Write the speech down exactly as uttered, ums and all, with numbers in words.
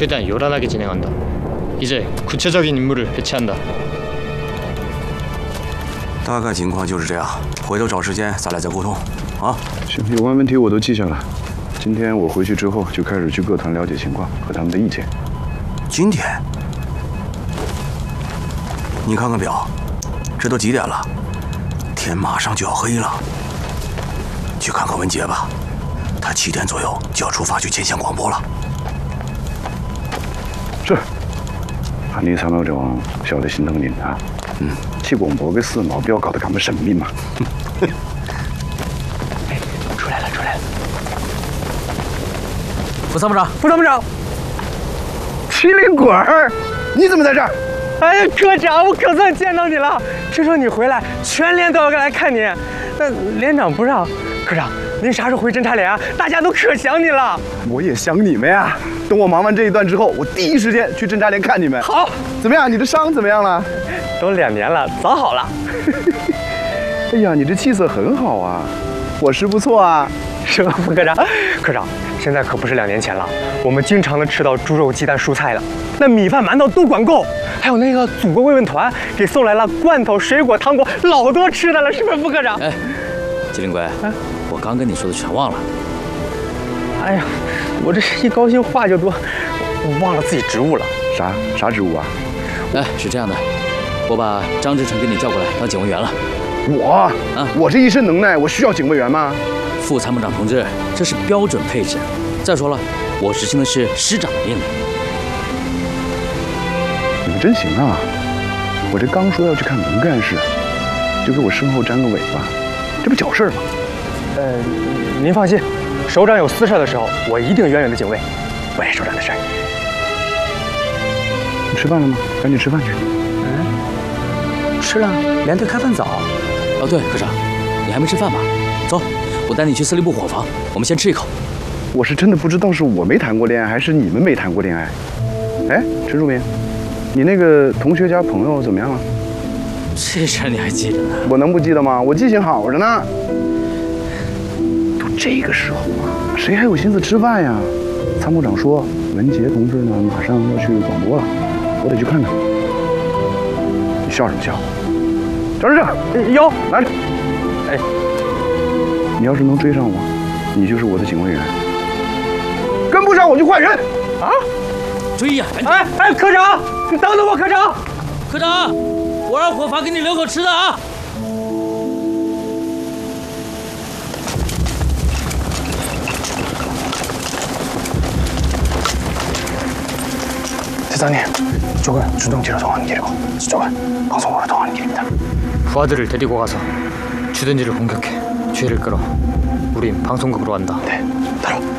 최대한 요란하게 진행한다. 이제 구체적인 임무를 배치한다. 大概情况就是这样，回头找时间咱俩再沟通，啊？ 行，有关问题我都记下了。今天我回去之后就开始去各团了解情况和他们的意见。 今天？你看看表，这都几点了？天马上就要黑了。去看看文杰吧，他七点左右就要出发去前线广播了。 是。你参謀長曉得心疼您啊。嗯。 去廣播嘅事，冇必要搞得咁神秘嘛。 哎，出来了，出来了！副参谋长，副参谋长， 麒麟鬼儿，你怎么在这儿？ 哎呀，科长，我可算见到你了！听说你回来，全连都要来看你。那连长不让，科长，您啥时候回侦察连啊？大家都可想你了。 我也想你们呀！等我忙完这一段之后，我第一时间去侦察连看你们。 好， 怎么样？你的伤怎么样了？ 都两年了，早好了。 哎呀，你这气色很好啊，伙食不错啊。 是吧，副科长？科长，现在可不是两年前了，我们经常能吃到猪肉、鸡蛋、蔬菜了，那米饭、馒头都管够。还有那个祖国慰问团给送来了罐头、水果、糖果，老多吃的了，是不是，副科长？ 哎，麒麟龟，啊、我刚跟你说的全忘了。 哎呀，我这一高兴话就多，我忘了自己职务了。 啥啥职务啊？ 哎，是这样的。 我把张志成给你叫过来当警卫员了。 我啊，我这一身能耐，我需要警卫员吗？ 副参谋长同志，这是标准配置。再说了，我执行的是师长的命令。 你们真行啊！我这刚说要去看文干事，就给我身后沾个尾巴，这不搅事儿吗？ 呃，您放心，首长有私事的时候，我一定远远的警卫，不碍首长的事儿。 你吃饭了吗？赶紧吃饭去。 吃了，连队开饭早。 哦，对，科长，你还没吃饭吧？走，我带你去司令部伙房，我们先吃一口。 我是真的不知道是我没谈过恋爱，还是你们没谈过恋爱。哎，陈树明，你那个同学加朋友怎么样了？ 这事儿你还记得呢？ 我能不记得吗？我记性好着呢。都这个时候了，谁还有心思吃饭呀？参谋长说，文杰同志呢马上要去广播了，我得去看看。 你笑什么笑？张志正，有拿着。哎，你要是能追上我，你就是我的警卫员；跟不上我就换人。啊！ 追呀！ 哎哎，科长，你等等我，科长。 科长，我让伙房给你留口吃的啊。 대장님, 조금 주동 뒤로 동안 길고 저쪽은 방송으로 동안 길입니다. 부하들을 데리고 가서 주둔지를 공격해. 주의를 끌어. 우린 방송국으로 간다. 네, 따라.